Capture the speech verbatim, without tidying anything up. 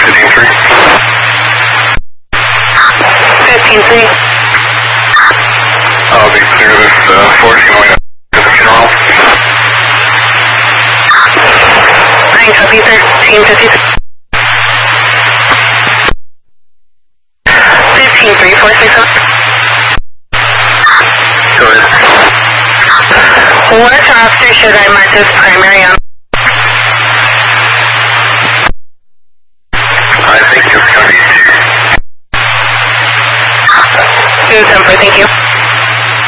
fifteen three. fifteen three. I'll be clear this uh, force going up to the funeral. nine copy, thirteen fifty-three. fifteen three four six zero. Go ahead. What officer should I mark as primary on? I think it's going to be two. Two ten four, thank you.